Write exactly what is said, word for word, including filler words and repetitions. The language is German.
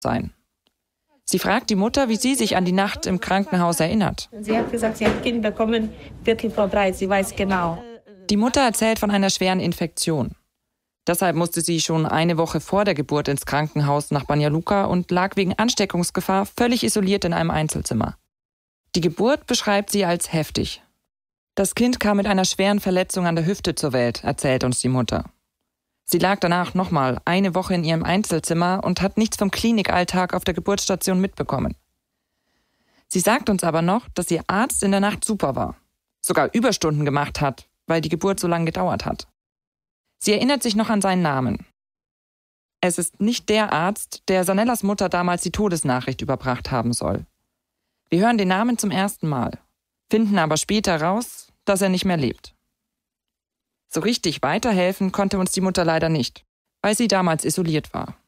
sein. Sie fragt die Mutter, wie sie sich an die Nacht im Krankenhaus erinnert. Sie hat gesagt, sie hat Kind bekommen, Viertel vor drei, sie weiß genau. Die Mutter erzählt von einer schweren Infektion. Deshalb musste sie schon eine Woche vor der Geburt ins Krankenhaus nach Banja Luka und lag wegen Ansteckungsgefahr völlig isoliert in einem Einzelzimmer. Die Geburt beschreibt sie als heftig. Das Kind kam mit einer schweren Verletzung an der Hüfte zur Welt, erzählt uns die Mutter. Sie lag danach nochmal eine Woche in ihrem Einzelzimmer und hat nichts vom Klinikalltag auf der Geburtsstation mitbekommen. Sie sagt uns aber noch, dass ihr Arzt in der Nacht super war, sogar Überstunden gemacht hat, weil die Geburt so lange gedauert hat. Sie erinnert sich noch an seinen Namen. Es ist nicht der Arzt, der Sanellas Mutter damals die Todesnachricht überbracht haben soll. Wir hören den Namen zum ersten Mal, finden aber später raus, dass er nicht mehr lebt. So richtig weiterhelfen konnte uns die Mutter leider nicht, weil sie damals isoliert war.